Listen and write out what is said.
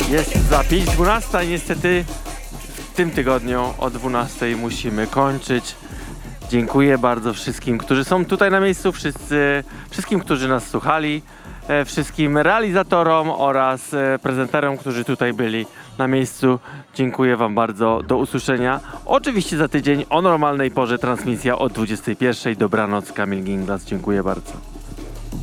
Jest za 5:12 i niestety w tym tygodniu o 12 musimy kończyć. Dziękuję bardzo wszystkim, którzy są tutaj na miejscu, wszystkim, którzy nas słuchali, wszystkim realizatorom oraz prezenterom, którzy tutaj byli na miejscu. Dziękuję wam bardzo. Do usłyszenia. Oczywiście za tydzień o normalnej porze transmisja o 21:00. Dobranoc, Kamil Ginglas. Dziękuję bardzo.